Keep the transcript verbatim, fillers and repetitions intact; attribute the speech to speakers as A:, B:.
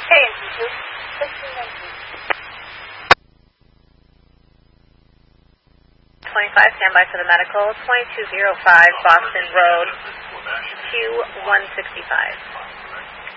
A: Hey, twenty-five, stand by for the medical. twenty-two oh five Boston Road, Q one sixty-five.